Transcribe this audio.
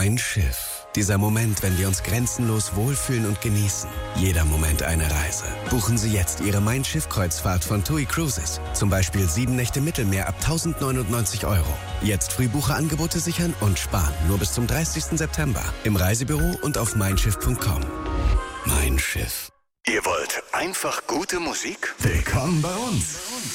Mein Schiff. Dieser Moment, wenn wir uns grenzenlos wohlfühlen und genießen. Jeder Moment eine Reise. Buchen Sie jetzt Ihre Mein Schiff-Kreuzfahrt von TUI Cruises. Zum Beispiel 7 Nächte Mittelmeer ab 1.099 €. Jetzt Frühbucherangebote sichern und sparen. Nur bis zum 30. September. Im Reisebüro und auf meinschiff.com. Mein Schiff. Ihr wollt einfach gute Musik? Willkommen bei uns.